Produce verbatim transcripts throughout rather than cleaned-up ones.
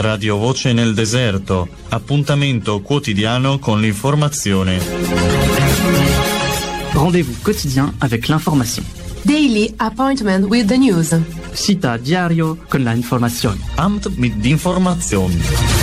Radio Voce nel Deserto, appuntamento quotidiano con l'informazione. Rendez-vous quotidien avec l'information. Daily appointment with the news. Cita diario con la informazione. Amt mit informazioni.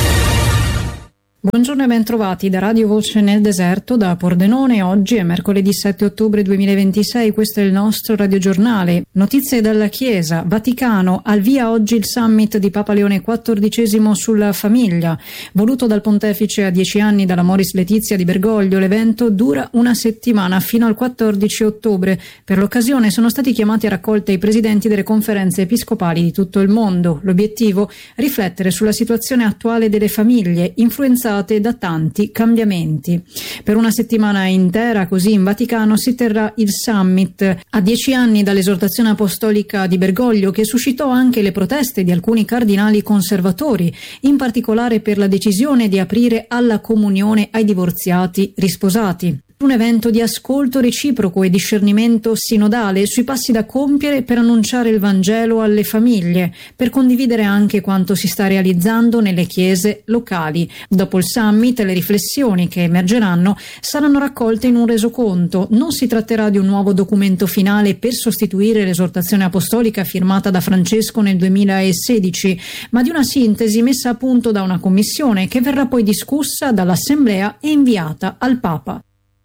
Buongiorno e ben trovati da Radio Voce nel Deserto, da Pordenone. Oggi è mercoledì sette ottobre duemilaventisei, questo è il nostro radiogiornale. Notizie dalla Chiesa, Vaticano, al via oggi il summit di Papa Leone quattordicesimo sulla famiglia. Voluto dal pontefice a dieci anni dalla Moris Letizia di Bergoglio, l'evento dura una settimana fino al quattordici ottobre. Per l'occasione sono stati chiamati a raccolta i presidenti delle conferenze episcopali di tutto il mondo. L'obiettivo? Riflettere sulla situazione attuale delle famiglie, influenzate da tanti cambiamenti. Per una settimana intera, così, in Vaticano si terrà il summit a dieci anni dall'esortazione apostolica di Bergoglio, che suscitò anche le proteste di alcuni cardinali conservatori, in particolare per la decisione di aprire alla comunione ai divorziati risposati. Un evento di ascolto reciproco e discernimento sinodale sui passi da compiere per annunciare il Vangelo alle famiglie, per condividere anche quanto si sta realizzando nelle chiese locali. Dopo il summit, le riflessioni che emergeranno saranno raccolte in un resoconto. Non si tratterà di un nuovo documento finale per sostituire l'esortazione apostolica firmata da Francesco nel duemilasedici, ma di una sintesi messa a punto da una commissione che verrà poi discussa dall'Assemblea e inviata al Papa.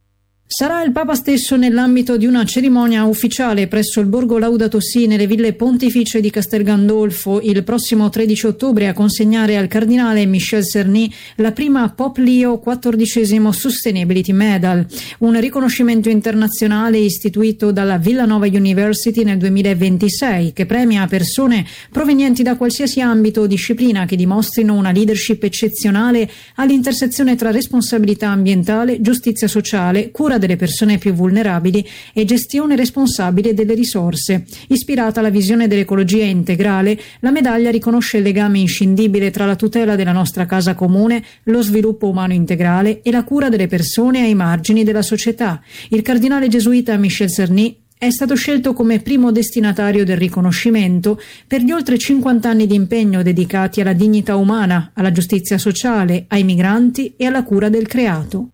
Sarà il Papa stesso, nell'ambito di una cerimonia ufficiale presso il Borgo Laudato Si nelle ville pontificie di Castel Gandolfo il prossimo tredici ottobre a consegnare al cardinale Michel Cerny la prima Pope Leo quattordicesimo Sustainability Medal, un riconoscimento internazionale istituito dalla Villanova University nel duemilaventisei che premia persone provenienti da qualsiasi ambito o disciplina che dimostrino una leadership eccezionale all'intersezione tra responsabilità ambientale, giustizia sociale, cura delle persone più vulnerabili e gestione responsabile delle risorse. Ispirata alla visione dell'ecologia integrale, la medaglia riconosce il legame inscindibile tra la tutela della nostra casa comune, lo sviluppo umano integrale e la cura delle persone ai margini della società. Il cardinale gesuita Michel Cerny è stato scelto come primo destinatario del riconoscimento per gli oltre cinquanta anni di impegno dedicati alla dignità umana, alla giustizia sociale, ai migranti e alla cura del creato.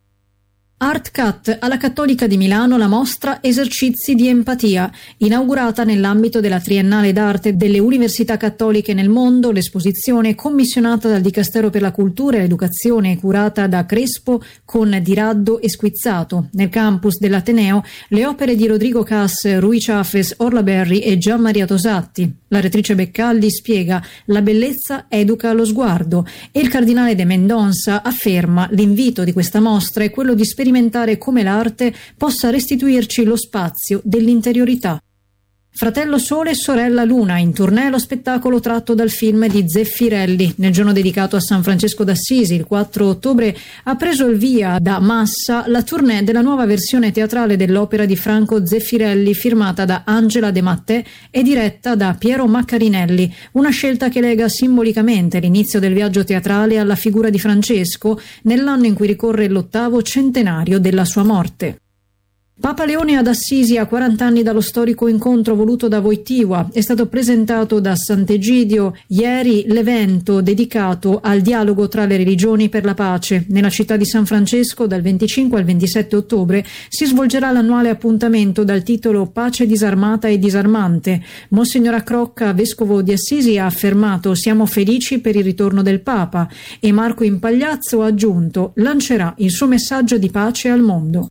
ArtCat, alla Cattolica di Milano, la mostra Esercizi di empatia. Inaugurata nell'ambito della Triennale d'arte delle Università Cattoliche nel mondo, l'esposizione, commissionata dal Dicastero per la Cultura e l'Educazione e curata da Crespo con Diraddo e Squizzato. Nel campus dell'Ateneo, le opere di Rodrigo Cas, Rui Chafes, Orla Berri e Gian Maria Tosatti. La rettrice Beccalli spiega: la bellezza educa lo sguardo, e il cardinale De Mendonça afferma: l'invito di questa mostra è quello di sperimentare come l'arte possa restituirci lo spazio dell'interiorità. Fratello Sole e sorella Luna, in tournée lo spettacolo tratto dal film di Zeffirelli. Nel giorno dedicato a San Francesco d'Assisi, il quattro ottobre, ha preso il via da Massa la tournée della nuova versione teatrale dell'opera di Franco Zeffirelli, firmata da Angela De Mattè e diretta da Piero Maccarinelli, una scelta che lega simbolicamente l'inizio del viaggio teatrale alla figura di Francesco nell'anno in cui ricorre l'ottavo centenario della sua morte. Papa Leone ad Assisi, a quaranta anni dallo storico incontro voluto da Wojtyła. È stato presentato da Sant'Egidio ieri l'evento dedicato al dialogo tra le religioni per la pace. Nella città di San Francesco, dal venticinque al ventisette ottobre, si svolgerà l'annuale appuntamento dal titolo Pace disarmata e disarmante. Monsignor Accrocca, vescovo di Assisi, ha affermato: siamo felici per il ritorno del Papa, e Marco Impagliazzo ha aggiunto: lancerà il suo messaggio di pace al mondo.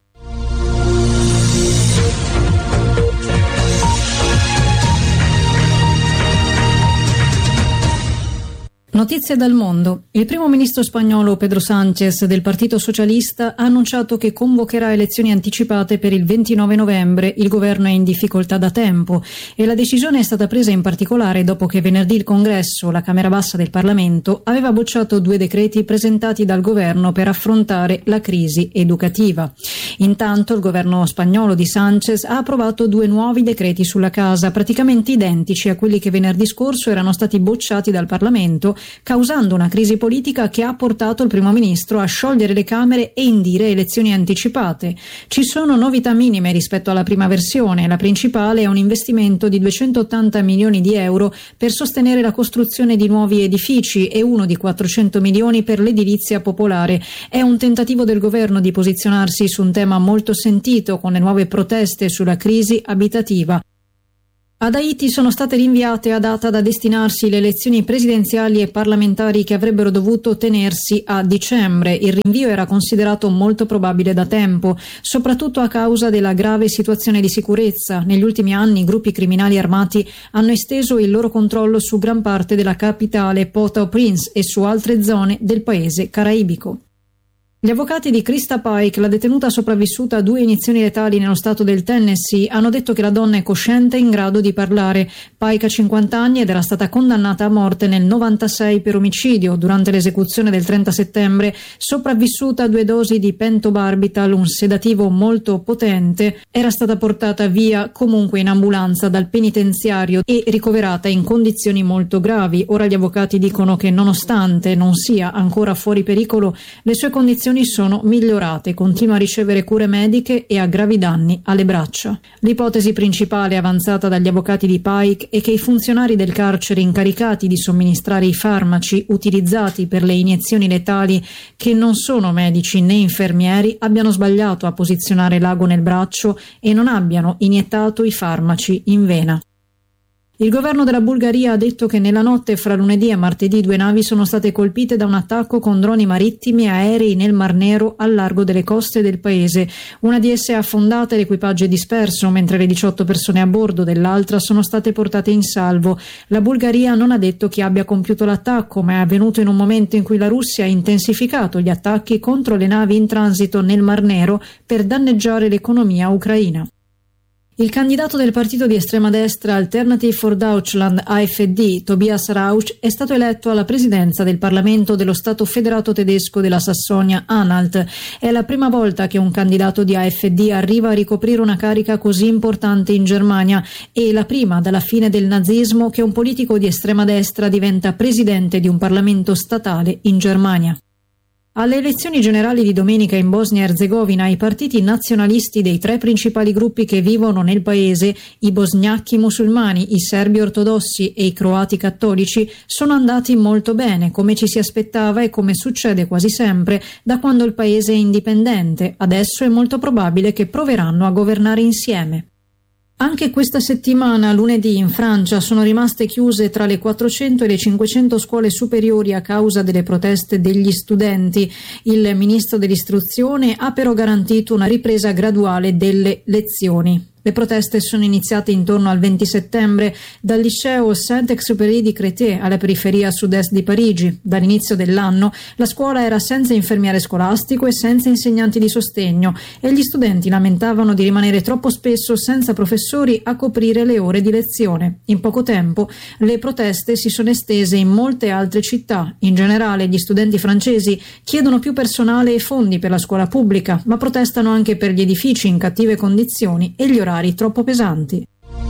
Notizie dal mondo. Il primo ministro spagnolo Pedro Sánchez del Partito Socialista ha annunciato che convocherà elezioni anticipate per il ventinove novembre. Il governo è in difficoltà da tempo e la decisione è stata presa in particolare dopo che venerdì il Congresso, la Camera Bassa del Parlamento, aveva bocciato due decreti presentati dal governo per affrontare la crisi educativa. Intanto il governo spagnolo di Sánchez ha approvato due nuovi decreti sulla casa, praticamente identici a quelli che venerdì scorso erano stati bocciati dal Parlamento causando una crisi politica che ha portato il primo ministro a sciogliere le Camere e indire elezioni anticipate. Ci sono novità minime rispetto alla prima versione. La principale è un investimento di duecentottanta milioni di euro per sostenere la costruzione di nuovi edifici e uno di quattrocento milioni per l'edilizia popolare. È un tentativo del governo di posizionarsi su un tema molto sentito con le nuove proteste sulla crisi abitativa. Ad Haiti sono state rinviate a data da destinarsi le elezioni presidenziali e parlamentari che avrebbero dovuto tenersi a dicembre. Il rinvio era considerato molto probabile da tempo, soprattutto a causa della grave situazione di sicurezza. Negli ultimi anni gruppi criminali armati hanno esteso il loro controllo su gran parte della capitale Port-au-Prince e su altre zone del paese caraibico. Gli avvocati di Krista Pike, la detenuta sopravvissuta a due iniezioni letali nello stato del Tennessee, hanno detto che la donna è cosciente e in grado di parlare. Pike ha cinquanta anni ed era stata condannata a morte nel novantasei per omicidio. Durante l'esecuzione del trenta settembre, sopravvissuta a due dosi di pentobarbital, un sedativo molto potente, era stata portata via comunque in ambulanza dal penitenziario e ricoverata in condizioni molto gravi. Ora gli avvocati dicono che nonostante non sia ancora fuori pericolo, le sue condizioni sono migliorate, continua a ricevere cure mediche e ha gravi danni alle braccia. L'ipotesi principale avanzata dagli avvocati di Pike è che i funzionari del carcere incaricati di somministrare i farmaci utilizzati per le iniezioni letali, che non sono medici né infermieri, abbiano sbagliato a posizionare l'ago nel braccio e non abbiano iniettato i farmaci in vena. Il governo della Bulgaria ha detto che nella notte fra lunedì e martedì due navi sono state colpite da un attacco con droni marittimi e aerei nel Mar Nero al largo delle coste del paese. Una di esse è affondata e l'equipaggio è disperso, mentre le diciotto persone a bordo dell'altra sono state portate in salvo. La Bulgaria non ha detto chi abbia compiuto l'attacco, ma è avvenuto in un momento in cui la Russia ha intensificato gli attacchi contro le navi in transito nel Mar Nero per danneggiare l'economia ucraina. Il candidato del partito di estrema destra Alternative for Deutschland A F D, Tobias Rauch, è stato eletto alla presidenza del Parlamento dello Stato federato tedesco della Sassonia-Anhalt. È la prima volta che un candidato di A F D arriva a ricoprire una carica così importante in Germania e la prima dalla fine del nazismo che un politico di estrema destra diventa presidente di un Parlamento statale in Germania. Alle elezioni generali di domenica in Bosnia-Erzegovina, i partiti nazionalisti dei tre principali gruppi che vivono nel paese, i bosgnacchi musulmani, i serbi ortodossi e i croati cattolici, sono andati molto bene, come ci si aspettava e come succede quasi sempre da quando il paese è indipendente. Adesso è molto probabile che proveranno a governare insieme. Anche questa settimana, lunedì, in Francia sono rimaste chiuse tra le quattrocento e le cinquecento scuole superiori a causa delle proteste degli studenti. Il ministro dell'istruzione ha però garantito una ripresa graduale delle lezioni. Le proteste sono iniziate intorno al venti settembre dal liceo Saint-Exupéry di Créteil, alla periferia sud-est di Parigi. Dall'inizio dell'anno la scuola era senza infermiere scolastico e senza insegnanti di sostegno e gli studenti lamentavano di rimanere troppo spesso senza professori a coprire le ore di lezione. In poco tempo le proteste si sono estese in molte altre città. In generale gli studenti francesi chiedono più personale e fondi per la scuola pubblica, ma protestano anche per gli edifici in cattive condizioni e gli orari troppo pesanti.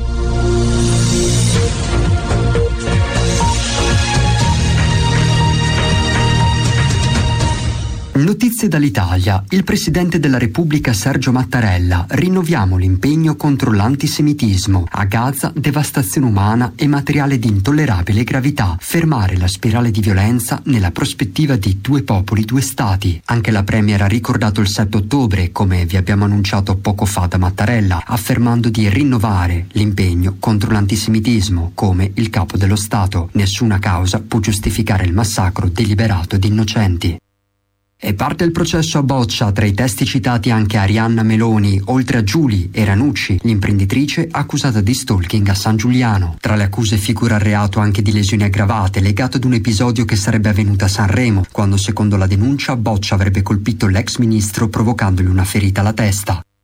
Notizie dall'Italia. Il Presidente della Repubblica Sergio Mattarella: rinnoviamo l'impegno contro l'antisemitismo. A Gaza devastazione umana e materiale di intollerabile gravità. Fermare la spirale di violenza nella prospettiva di due popoli, due stati. Anche la Premier ha ricordato il sette ottobre, come vi abbiamo annunciato poco fa da Mattarella, affermando di rinnovare l'impegno contro l'antisemitismo come il capo dello Stato. Nessuna causa può giustificare il massacro deliberato di innocenti. E parte il processo a Boccia, tra i testi citati anche Arianna Meloni, oltre a Giuli e Ranucci, l'imprenditrice accusata di stalking a San Giuliano. Tra le accuse figura il reato anche di lesioni aggravate, legato ad un episodio che sarebbe avvenuto a Sanremo, quando secondo la denuncia Boccia avrebbe colpito l'ex ministro provocandogli una ferita alla testa.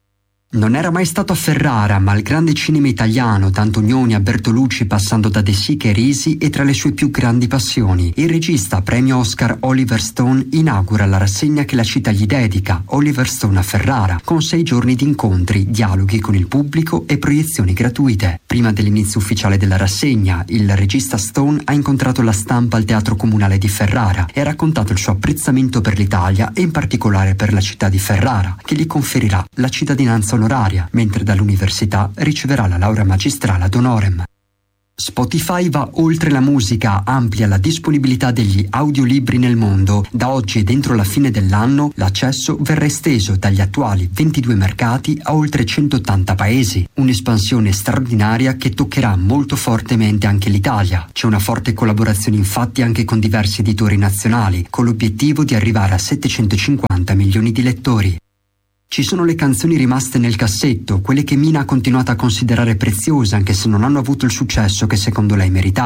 Non era mai stato a Ferrara, ma il grande cinema italiano, da Antonioni a Bertolucci passando da De Sica e Risi, è tra le sue più grandi passioni. Il regista premio Oscar Oliver Stone inaugura la rassegna che la città gli dedica, Oliver Stone a Ferrara, con sei giorni di incontri, dialoghi con il pubblico e proiezioni gratuite. Prima dell'inizio ufficiale della rassegna, il regista Stone ha incontrato la stampa al Teatro Comunale di Ferrara e ha raccontato il suo apprezzamento per l'Italia e in particolare per la città di Ferrara, che gli conferirà la cittadinanza onoraria, mentre dall'università riceverà la laurea magistrale ad honorem. Spotify va oltre la musica, amplia la disponibilità degli audiolibri nel mondo. Da oggi e dentro la fine dell'anno l'accesso verrà esteso dagli attuali ventidue mercati a oltre centottanta paesi. Un'espansione straordinaria che toccherà molto fortemente anche l'Italia. C'è una forte collaborazione infatti anche con diversi editori nazionali, con l'obiettivo di arrivare a settecentocinquanta milioni di lettori. Ci sono le canzoni rimaste nel cassetto, quelle che Mina ha continuato a considerare preziose anche se non hanno avuto il successo che secondo lei meritava.